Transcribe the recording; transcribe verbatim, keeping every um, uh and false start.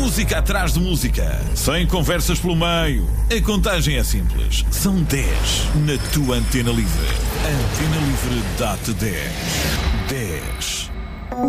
música atrás de música, sem conversas pelo meio. A contagem é simples. São dez na tua Antena Livre. Antena Livre dá-te dez. dez.